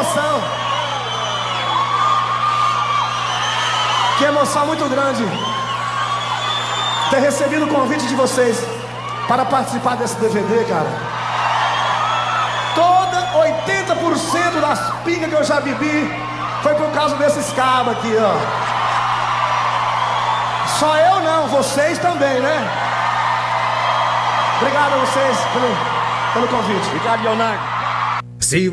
emoção. Que emoção muito grande ter recebido o convite de vocês para participar desse DVD, cara. Toda 80% das pingas que eu já bebi foi por causa desses cabos aqui, ó. Só eu não, vocês também, né? Obrigado a vocês pelo convite. Obrigado, Leonardo.